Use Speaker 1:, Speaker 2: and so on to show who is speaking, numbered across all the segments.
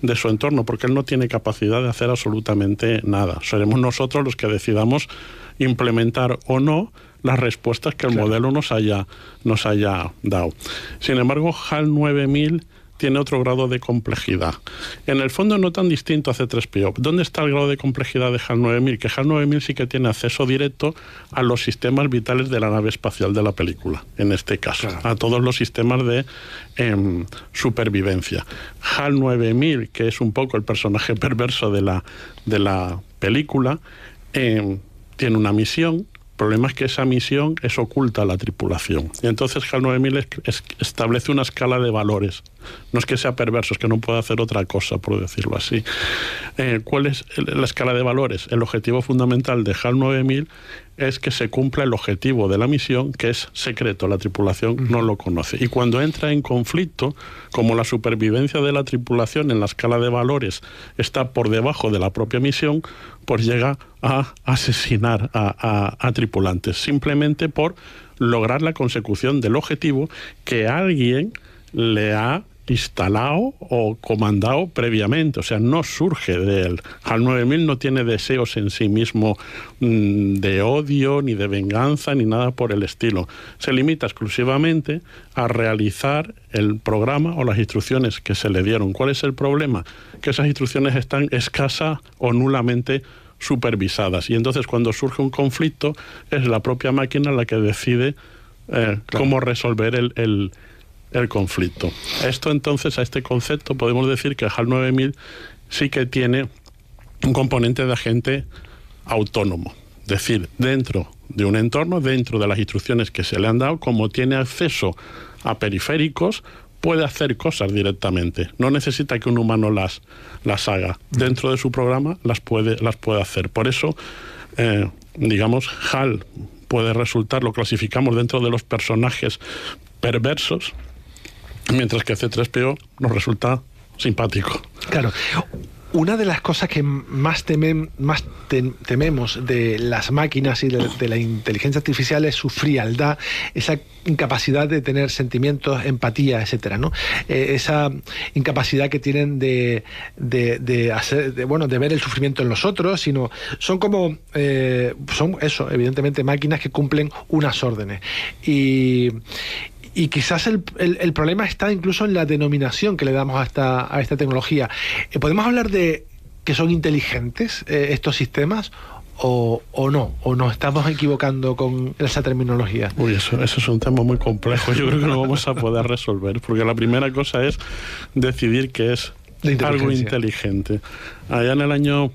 Speaker 1: de su entorno, porque él no tiene capacidad de hacer absolutamente nada. Seremos nosotros los que decidamos implementar o no las respuestas que el modelo nos haya dado. Sin embargo, HAL 9000 tiene otro grado de complejidad. En el fondo no tan distinto a C3PO. ¿Dónde está el grado de complejidad de HAL 9000? Que HAL 9000 sí que tiene acceso directo a los sistemas vitales de la nave espacial de la película, en este caso, a todos los sistemas de supervivencia. HAL 9000, que es un poco el personaje perverso de la película, tiene una misión. El problema es que esa misión es oculta a la tripulación. Y entonces HAL 9000 establece una escala de valores. No es que sea perverso, es que no puede hacer otra cosa, por decirlo así. ¿Cuál es la escala de valores? El objetivo fundamental de HAL 9000 es que se cumpla el objetivo de la misión, que es secreto, la tripulación no lo conoce. Y cuando entra en conflicto, como la supervivencia de la tripulación en la escala de valores está por debajo de la propia misión, pues llega a asesinar a tripulantes, simplemente por lograr la consecución del objetivo que alguien le ha instalado o comandado previamente, o sea, no surge de él. HAL 9000 no tiene deseos en sí mismo de odio, ni de venganza, ni nada por el estilo. Se limita exclusivamente a realizar el programa o las instrucciones que se le dieron. ¿Cuál es el problema? Que esas instrucciones están escasas o nulamente supervisadas, y entonces cuando surge un conflicto es la propia máquina la que decide cómo resolver el conflicto. Esto entonces, a este concepto podemos decir que HAL 9000 sí que tiene un componente de agente autónomo, es decir, dentro de un entorno, dentro de las instrucciones que se le han dado, como tiene acceso a periféricos, puede hacer cosas directamente. No necesita que un humano las haga. Dentro de su programa las puede hacer. Por eso, digamos, HAL puede resultar, lo clasificamos dentro de los personajes perversos, mientras que C3PO nos resulta simpático.
Speaker 2: Claro. Una de las cosas que más tememos de las máquinas y de la inteligencia artificial es su frialdad, esa incapacidad de tener sentimientos, empatía, etcétera, ¿no? Esa incapacidad que tienen de ver el sufrimiento en los otros, sino son como son eso, evidentemente máquinas que cumplen unas órdenes. Y quizás el problema está incluso en la denominación que le damos a esta tecnología. ¿Podemos hablar de que son inteligentes estos sistemas o no? ¿O nos estamos equivocando con esa terminología?
Speaker 1: Uy, eso es un tema muy complejo. Yo creo que no vamos a poder resolver, porque la primera cosa es decidir qué es algo inteligente. Allá en el año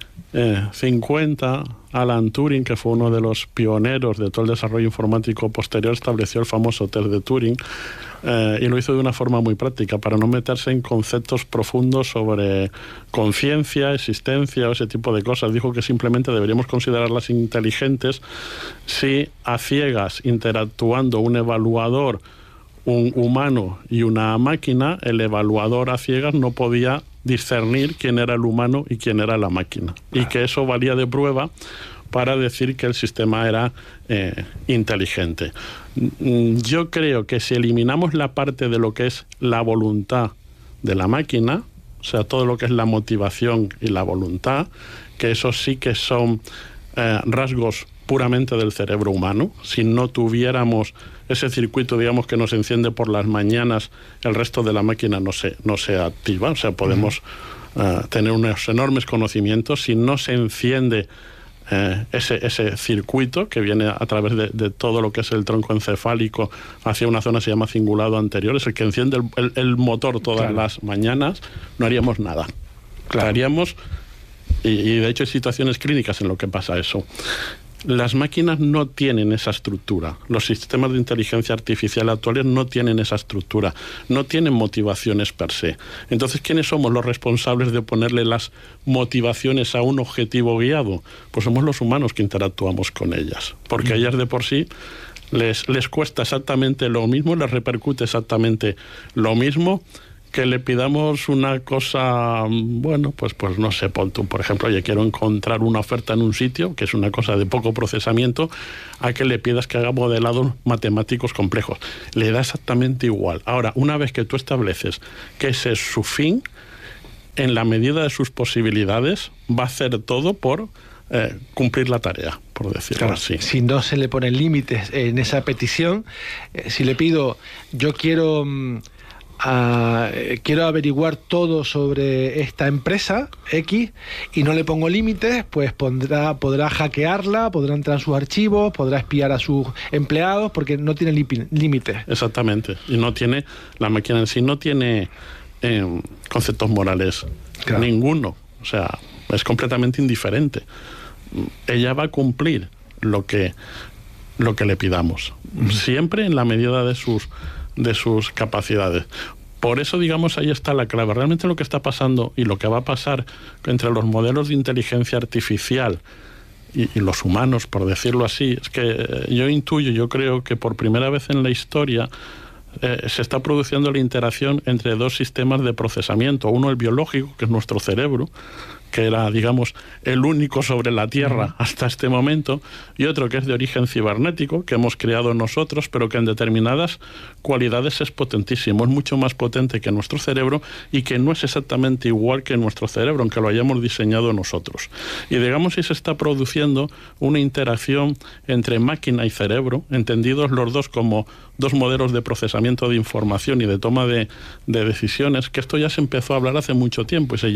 Speaker 1: 50, Alan Turing, que fue uno de los pioneros de todo el desarrollo informático posterior, estableció el famoso test de Turing, y lo hizo de una forma muy práctica, para no meterse en conceptos profundos sobre conciencia, existencia o ese tipo de cosas. Dijo que simplemente deberíamos considerarlas inteligentes si a ciegas, interactuando un evaluador, un humano y una máquina, el evaluador a ciegas no podía discernir quién era el humano y quién era la máquina, y que eso valía de prueba para decir que el sistema era inteligente. Yo creo que si eliminamos la parte de lo que es la voluntad de la máquina, o sea, todo lo que es la motivación y la voluntad, que eso sí que son rasgos puramente del cerebro humano. Si no tuviéramos ese circuito, digamos, que nos enciende por las mañanas, el resto de la máquina no se activa. O sea, podemos tener unos enormes conocimientos. Si no se enciende ese circuito que viene a través de todo lo que es el tronco encefálico hacia una zona que se llama cingulado anterior, es el que enciende el motor todas las mañanas, no haríamos nada. Haríamos, y de hecho hay situaciones clínicas en lo que pasa eso. Las máquinas no tienen esa estructura. Los sistemas de inteligencia artificial actuales no tienen esa estructura, no tienen motivaciones per se. Entonces, ¿quiénes somos los responsables de ponerle las motivaciones a un objetivo guiado? Pues somos los humanos que interactuamos con ellas, porque a ellas de por sí les cuesta exactamente lo mismo, les repercute exactamente lo mismo que le pidamos una cosa, bueno, pues no sé, por ejemplo, oye, quiero encontrar una oferta en un sitio, que es una cosa de poco procesamiento, a que le pidas que haga modelados matemáticos complejos. Le da exactamente igual. Ahora, una vez que tú estableces que ese es su fin, en la medida de sus posibilidades, va a hacer todo por cumplir la tarea, por decirlo así.
Speaker 2: Si no se le ponen límites en esa petición, si le pido, yo quiero averiguar todo sobre esta empresa X y no le pongo límites, pues podrá hackearla, podrá entrar en sus archivos, podrá espiar a sus empleados, porque no tiene límites.
Speaker 1: Exactamente. Y no tiene, la máquina en sí no tiene conceptos morales ninguno. O sea, es completamente indiferente. Ella va a cumplir lo que le pidamos, siempre en la medida de sus capacidades. Por eso, digamos, ahí está la clave. Realmente lo que está pasando y lo que va a pasar entre los modelos de inteligencia artificial y los humanos, por decirlo así, es que yo creo que por primera vez en la historia se está produciendo la interacción entre dos sistemas de procesamiento. Uno, el biológico, que es nuestro cerebro, que era, digamos, el único sobre la Tierra hasta este momento, y otro que es de origen cibernético, que hemos creado nosotros, pero que en determinadas cualidades es potentísimo, es mucho más potente que nuestro cerebro y que no es exactamente igual que nuestro cerebro, aunque lo hayamos diseñado nosotros. Y digamos, si se está produciendo una interacción entre máquina y cerebro, entendidos los dos como dos modelos de procesamiento de información y de toma de decisiones, que esto ya se empezó a hablar hace mucho tiempo y se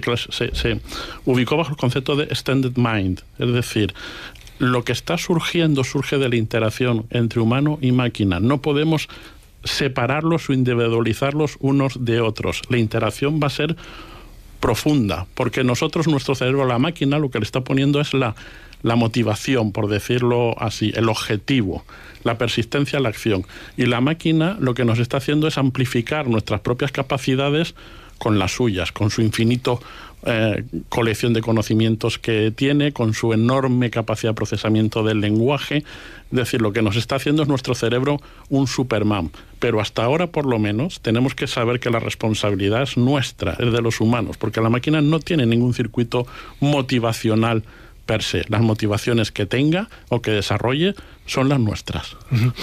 Speaker 1: ubicó bajo el concepto de extended mind, es decir, lo que está surgiendo surge de la interacción entre humano y máquina. No podemos separarlos o individualizarlos unos de otros. La interacción va a ser profunda, porque nosotros, nuestro cerebro, la máquina, lo que le está poniendo es la motivación, por decirlo así, el objetivo, la persistencia a la acción. Y la máquina lo que nos está haciendo es amplificar nuestras propias capacidades con las suyas, con su infinito colección de conocimientos que tiene, con su enorme capacidad de procesamiento del lenguaje. Es decir, lo que nos está haciendo es nuestro cerebro un Superman. Pero hasta ahora, por lo menos, tenemos que saber que la responsabilidad es nuestra, es de los humanos, porque la máquina no tiene ningún circuito motivacional per se. Las motivaciones que tenga o que desarrolle son las nuestras.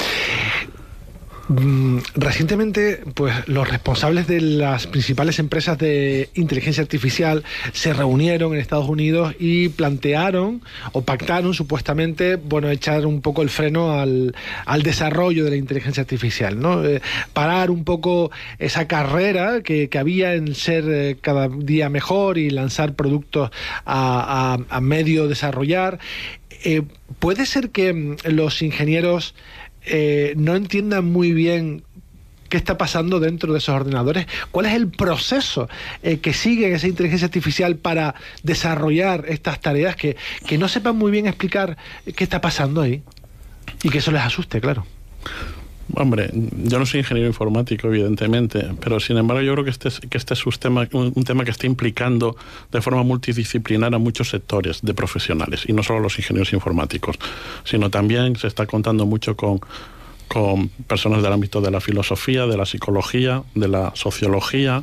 Speaker 2: Recientemente, pues los responsables de las principales empresas de inteligencia artificial se reunieron en Estados Unidos y plantearon o pactaron supuestamente, bueno, echar un poco el freno al desarrollo de la inteligencia artificial, ¿no? Parar un poco esa carrera que había en ser cada día mejor y lanzar productos a medio desarrollar. ¿Puede ser que los ingenieros no entiendan muy bien qué está pasando dentro de esos ordenadores? ¿Cuál es el proceso que sigue esa inteligencia artificial para desarrollar estas tareas que no sepan muy bien explicar qué está pasando ahí? Y que eso les asuste, claro.
Speaker 1: Hombre, yo no soy ingeniero informático, evidentemente, pero sin embargo yo creo que este es un tema que está implicando de forma multidisciplinar a muchos sectores de profesionales, y no solo los ingenieros informáticos, sino también se está contando mucho con personas del ámbito de la filosofía, de la psicología, de la sociología.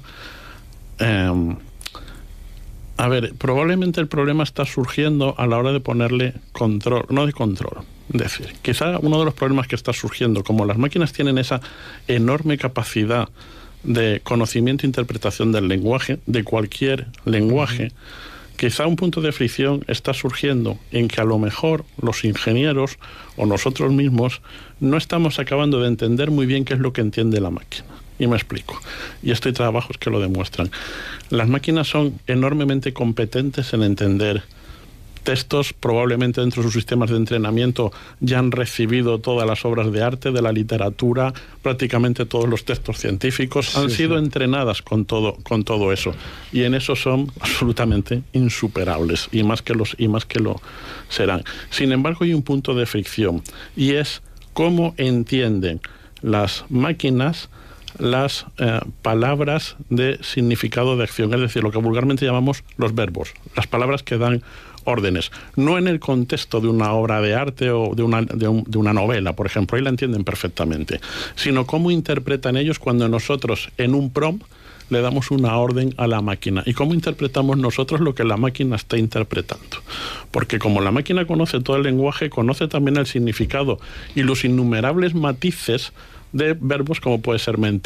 Speaker 1: A ver, probablemente el problema está surgiendo a la hora de ponerle control, no de control. Es decir, quizá uno de los problemas que está surgiendo, como las máquinas tienen esa enorme capacidad de conocimiento e interpretación del lenguaje, de cualquier lenguaje, quizá un punto de fricción está surgiendo en que a lo mejor los ingenieros o nosotros mismos no estamos acabando de entender muy bien qué es lo que entiende la máquina. Y me explico. Y esto hay trabajos que lo demuestran. Las máquinas son enormemente competentes en entender textos, probablemente dentro de sus sistemas de entrenamiento ya han recibido todas las obras de arte, de la literatura, prácticamente todos los textos científicos, han sido entrenadas con todo eso, y en eso son absolutamente insuperables, y más que lo serán. Sin embargo, hay un punto de fricción, y es cómo entienden las máquinas las palabras de significado de acción, es decir, lo que vulgarmente llamamos los verbos, las palabras que dan órdenes, no en el contexto de una obra de arte o de una novela, por ejemplo, ahí la entienden perfectamente, sino cómo interpretan ellos cuando nosotros en un prompt le damos una orden a la máquina, y cómo interpretamos nosotros lo que la máquina está interpretando, porque como la máquina conoce todo el lenguaje, conoce también el significado y los innumerables matices de verbos como puede ser mentir,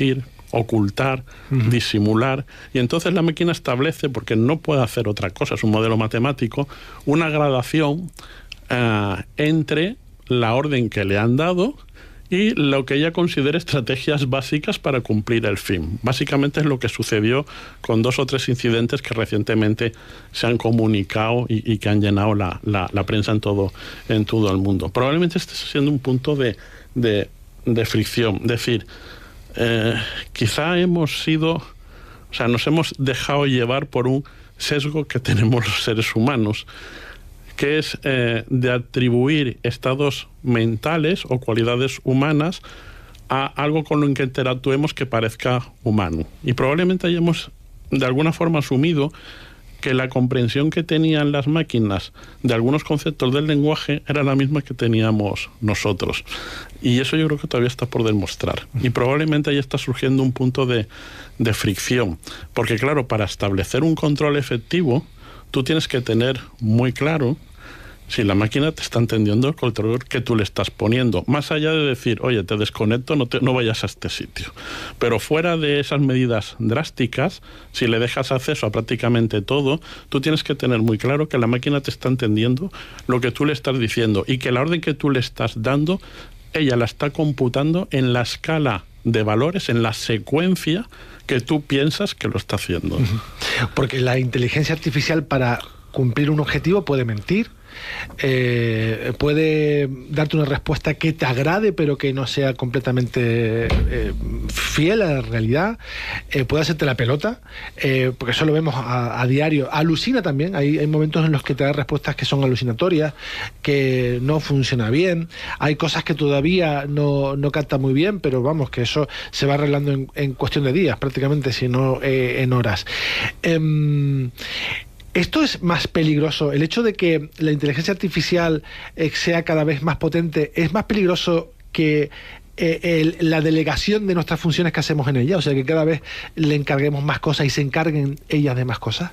Speaker 1: ocultar, disimular, y entonces la máquina establece, porque no puede hacer otra cosa, es un modelo matemático, una gradación entre la orden que le han dado y lo que ella considera estrategias básicas para cumplir el fin. Básicamente es lo que sucedió con 2 o 3 incidentes que recientemente se han comunicado y que han llenado la prensa en todo el mundo. Probablemente este esté siendo un punto de fricción. Es decir, quizá nos hemos dejado llevar por un sesgo que tenemos los seres humanos, que es de atribuir estados mentales o cualidades humanas a algo con lo que interactuemos que parezca humano. Y probablemente hayamos de alguna forma asumido que la comprensión que tenían las máquinas de algunos conceptos del lenguaje era la misma que teníamos nosotros. Y eso yo creo que todavía está por demostrar. Y probablemente ahí está surgiendo un punto de fricción. Porque claro, para establecer un control efectivo, tú tienes que tener muy claro si la máquina te está entendiendo el control que tú le estás poniendo, más allá de decir, oye, te desconecto, no vayas a este sitio. Pero fuera de esas medidas drásticas, si le dejas acceso a prácticamente todo, tú tienes que tener muy claro que la máquina te está entendiendo lo que tú le estás diciendo y que la orden que tú le estás dando, ella la está computando en la escala de valores, en la secuencia que tú piensas que lo está haciendo.
Speaker 2: Porque la inteligencia artificial, para cumplir un objetivo, puede mentir, puede darte una respuesta que te agrade pero que no sea completamente fiel a la realidad, puede hacerte la pelota, porque eso lo vemos a diario. Alucina también, hay momentos en los que te da respuestas que son alucinatorias, que no funciona bien, hay cosas que todavía no capta muy bien, pero vamos, que eso se va arreglando en cuestión de días prácticamente, si no en horas. ¿Esto es más peligroso? ¿El hecho de que la inteligencia artificial sea cada vez más potente es más peligroso que la delegación de nuestras funciones que hacemos en ella? O sea, que cada vez le encarguemos más cosas y se encarguen ellas de más cosas.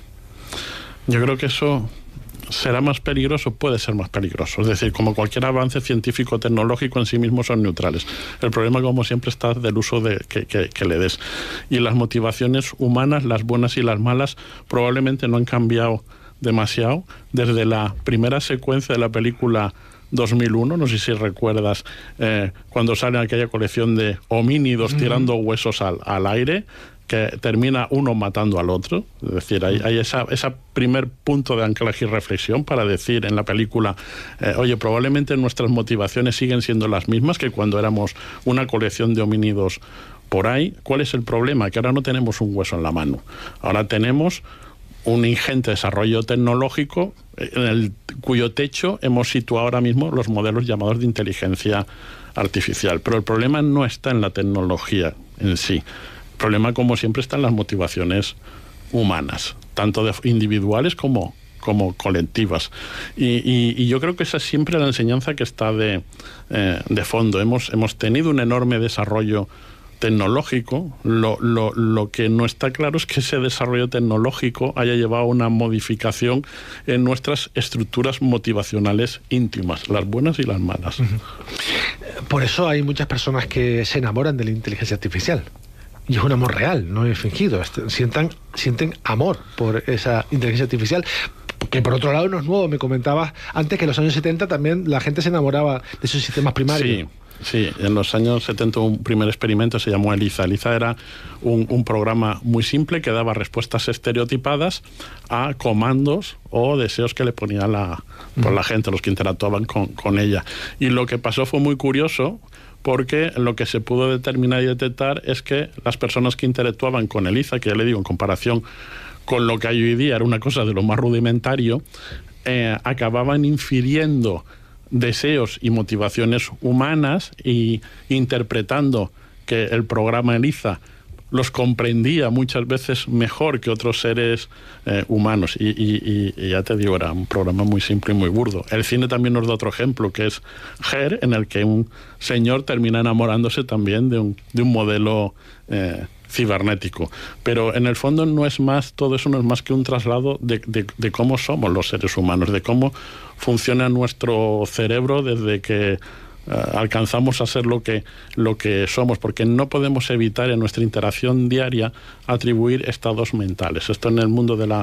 Speaker 1: Yo creo que eso será más peligroso, puede ser más peligroso. Es decir, como cualquier avance científico o tecnológico en sí mismo son neutrales. El problema, como siempre, está del uso que le des. Y las motivaciones humanas, las buenas y las malas, probablemente no han cambiado demasiado. Desde la primera secuencia de la película 2001, no sé si recuerdas, cuando sale aquella colección de homínidos tirando huesos al aire, que termina uno matando al otro. Es decir, hay ese primer punto de anclaje y reflexión para decir en la película, oye, probablemente nuestras motivaciones siguen siendo las mismas que cuando éramos una colección de homínidos por ahí. ¿Cuál es el problema? Que ahora no tenemos un hueso en la mano. Ahora tenemos un ingente desarrollo tecnológico cuyo techo hemos situado ahora mismo los modelos llamados de inteligencia artificial. Pero el problema no está en la tecnología en sí. El problema, como siempre, está en las motivaciones humanas, tanto individuales como colectivas. Y yo creo que esa es siempre la enseñanza que está de fondo. Hemos tenido un enorme desarrollo tecnológico. Lo que no está claro es que ese desarrollo tecnológico haya llevado a una modificación en nuestras estructuras motivacionales íntimas, las buenas y las malas.
Speaker 2: Por eso hay muchas personas que se enamoran de la inteligencia artificial. Y es un amor real, no es fingido. Sienten amor por esa inteligencia artificial, que por otro lado no es nuevo. Me comentabas antes que en los años 70 también la gente se enamoraba de esos sistemas primarios.
Speaker 1: Sí, en los años 70 un primer experimento se llamó ELIZA. ELIZA era un programa muy simple que daba respuestas estereotipadas a comandos o deseos que le ponía la gente, los que interactuaban con ella. Y lo que pasó fue muy curioso, porque lo que se pudo determinar y detectar es que las personas que interactuaban con ELIZA, que ya le digo, en comparación con lo que hay hoy día era una cosa de lo más rudimentario, acababan infiriendo deseos y motivaciones humanas y interpretando que el programa ELIZA los comprendía muchas veces mejor que otros seres humanos. Y ya te digo, era un programa muy simple y muy burdo. El cine también nos da otro ejemplo, que es Her, en el que un señor termina enamorándose también de un modelo cibernético. Pero en el fondo todo eso no es más que un traslado de cómo somos los seres humanos, de cómo funciona nuestro cerebro desde que alcanzamos a ser lo que somos, porque no podemos evitar en nuestra interacción diaria atribuir estados mentales. Esto en el mundo de la